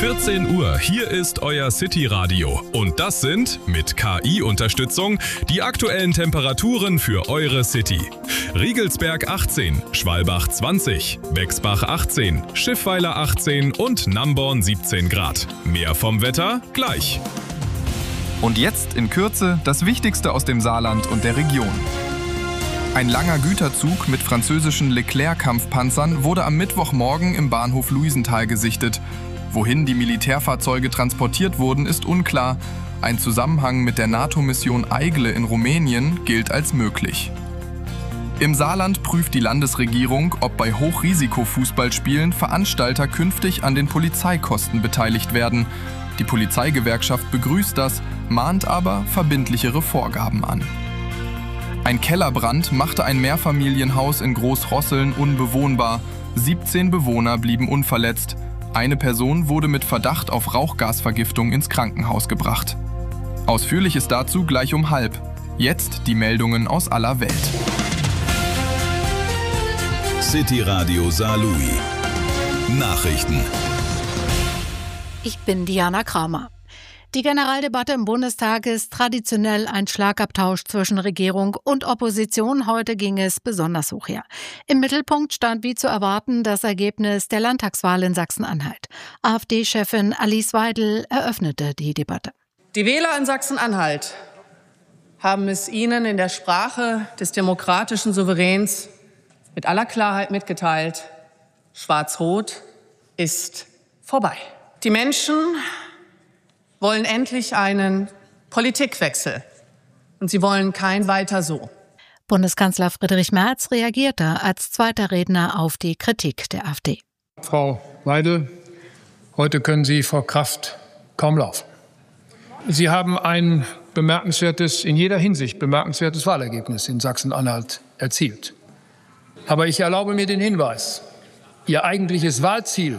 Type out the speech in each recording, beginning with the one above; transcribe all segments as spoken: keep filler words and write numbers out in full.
vierzehn Uhr, hier ist euer City Radio. Und das sind, mit K I-Unterstützung, die aktuellen Temperaturen für eure City. Riegelsberg achtzehn, Schwalbach zwanzig, Bexbach achtzehn, Schiffweiler achtzehn und Namborn siebzehn Grad. Mehr vom Wetter gleich. Und jetzt in Kürze das Wichtigste aus dem Saarland und der Region. Ein langer Güterzug mit französischen Leclerc-Kampfpanzern wurde am Mittwochmorgen im Bahnhof Luisenthal gesichtet. Wohin die Militärfahrzeuge transportiert wurden, ist unklar. Ein Zusammenhang mit der NATO-Mission Aigle in Rumänien gilt als möglich. Im Saarland prüft die Landesregierung, ob bei Hochrisiko-Fußballspielen Veranstalter künftig an den Polizeikosten beteiligt werden. Die Polizeigewerkschaft begrüßt das, mahnt aber verbindlichere Vorgaben an. Ein Kellerbrand machte ein Mehrfamilienhaus in Großrosseln unbewohnbar. siebzehn Bewohner blieben unverletzt. Eine Person wurde mit Verdacht auf Rauchgasvergiftung ins Krankenhaus gebracht. Ausführliches dazu gleich um halb. Jetzt die Meldungen aus aller Welt. City Radio Saarlouis. Nachrichten. Ich bin Diana Kramer. Die Generaldebatte im Bundestag ist traditionell ein Schlagabtausch zwischen Regierung und Opposition. Heute ging es besonders hoch her. Im Mittelpunkt stand wie zu erwarten das Ergebnis der Landtagswahl in Sachsen-Anhalt. AfD-Chefin Alice Weidel eröffnete die Debatte. Die Wähler in Sachsen-Anhalt haben es Ihnen in der Sprache des demokratischen Souveräns mit aller Klarheit mitgeteilt: Schwarz-Rot ist vorbei. Die Menschen wollen endlich einen Politikwechsel. Und sie wollen kein Weiter so. Bundeskanzler Friedrich Merz reagierte als zweiter Redner auf die Kritik der AfD. Frau Weidel, heute können Sie vor Kraft kaum laufen. Sie haben ein bemerkenswertes, in jeder Hinsicht bemerkenswertes Wahlergebnis in Sachsen-Anhalt erzielt. Aber ich erlaube mir den Hinweis, Ihr eigentliches Wahlziel,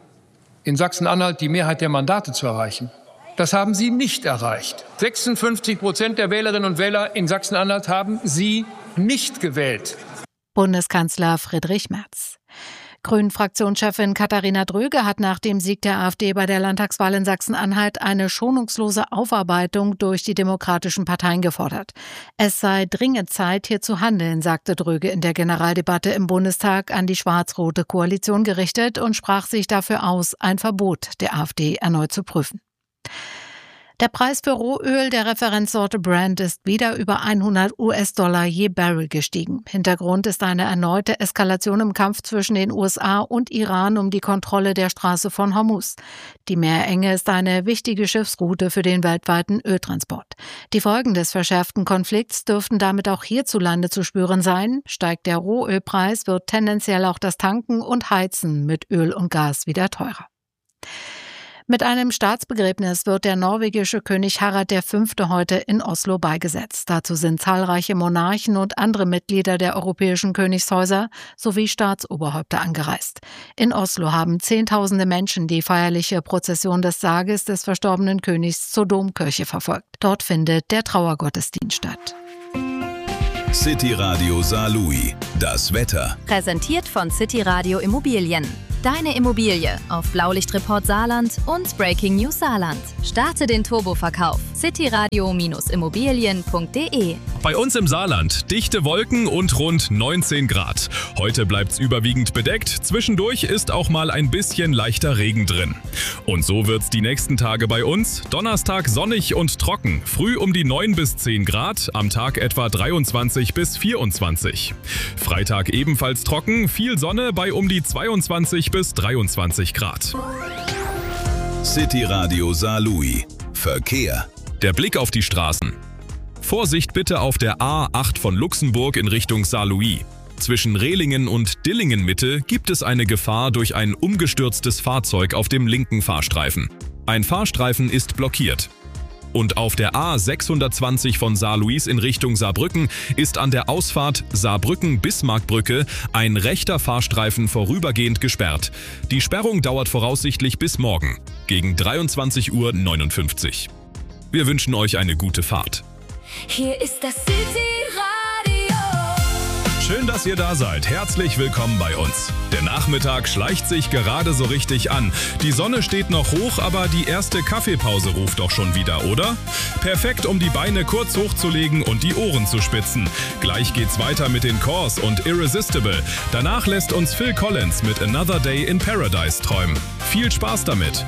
in Sachsen-Anhalt die Mehrheit der Mandate zu erreichen, das haben Sie nicht erreicht. sechsundfünfzig Prozent der Wählerinnen und Wähler in Sachsen-Anhalt haben Sie nicht gewählt. Bundeskanzler Friedrich Merz. Grünen-Fraktionschefin Katharina Dröge hat nach dem Sieg der AfD bei der Landtagswahl in Sachsen-Anhalt eine schonungslose Aufarbeitung durch die demokratischen Parteien gefordert. Es sei dringend Zeit, hier zu handeln, sagte Dröge in der Generaldebatte im Bundestag an die schwarz-rote Koalition gerichtet und sprach sich dafür aus, ein Verbot der AfD erneut zu prüfen. Der Preis für Rohöl der Referenzsorte Brent ist wieder über hundert US-Dollar je Barrel gestiegen. Hintergrund ist eine erneute Eskalation im Kampf zwischen den U S A und Iran um die Kontrolle der Straße von Hormuz. Die Meerenge ist eine wichtige Schiffsroute für den weltweiten Öltransport. Die Folgen des verschärften Konflikts dürften damit auch hierzulande zu spüren sein. Steigt der Rohölpreis, wird tendenziell auch das Tanken und Heizen mit Öl und Gas wieder teurer. Mit einem Staatsbegräbnis wird der norwegische König Harald der Fünfte heute in Oslo beigesetzt. Dazu sind zahlreiche Monarchen und andere Mitglieder der europäischen Königshäuser sowie Staatsoberhäupter angereist. In Oslo haben Zehntausende Menschen die feierliche Prozession des Sarges des verstorbenen Königs zur Domkirche verfolgt. Dort findet der Trauergottesdienst statt. City Radio Saarlouis. Das Wetter. Präsentiert von City Radio Immobilien. Deine Immobilie auf Blaulichtreport Saarland und Breaking News Saarland. Starte den Turboverkauf. cityradio Immobilien punkt de. Bei uns im Saarland dichte Wolken und rund neunzehn Grad. Heute bleibt's überwiegend bedeckt. Zwischendurch ist auch mal ein bisschen leichter Regen drin. Und so wird's die nächsten Tage bei uns. Donnerstag sonnig und trocken. Früh um die neun bis zehn Grad, am Tag etwa dreiundzwanzig bis vierundzwanzig. Freitag ebenfalls trocken, viel Sonne bei um die zweiundzwanzig bis dreiundzwanzig Grad. City Radio Saarlouis. Verkehr. Der Blick auf die Straßen. Vorsicht bitte auf der A acht von Luxemburg in Richtung Saarlouis. Zwischen Rehlingen und Dillingen Mitte gibt es eine Gefahr durch ein umgestürztes Fahrzeug auf dem linken Fahrstreifen. Ein Fahrstreifen ist blockiert. Und auf der A sechshundertzwanzig von Saarlouis in Richtung Saarbrücken ist an der Ausfahrt Saarbrücken-Bismarckbrücke ein rechter Fahrstreifen vorübergehend gesperrt. Die Sperrung dauert voraussichtlich bis morgen, gegen dreiundzwanzig Uhr neunundfünfzig. Wir wünschen euch eine gute Fahrt. Hier ist das City Radio. Schön, dass ihr da seid. Herzlich willkommen bei uns. Der Nachmittag schleicht sich gerade so richtig an. Die Sonne steht noch hoch, aber die erste Kaffeepause ruft doch schon wieder, oder? Perfekt, um die Beine kurz hochzulegen und die Ohren zu spitzen. Gleich geht's weiter mit den Corrs und Irresistible. Danach lässt uns Phil Collins mit Another Day in Paradise träumen. Viel Spaß damit!